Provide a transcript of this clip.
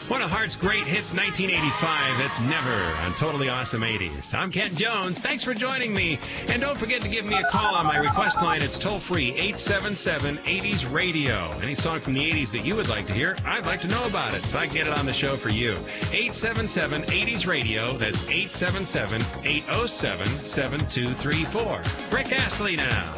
One of Heart's great hits, 1985. It's Never on Totally Awesome 80s. I'm Kent Jones. Thanks for joining me. And don't forget to give me a call on my request line. It's toll-free, 877-80s-RADIO. Any song from the 80s that you would like to hear, I'd like to know about it, so I can get it on the show for you. 877-80s-RADIO. That's 877-807-7234. Rick Astley now.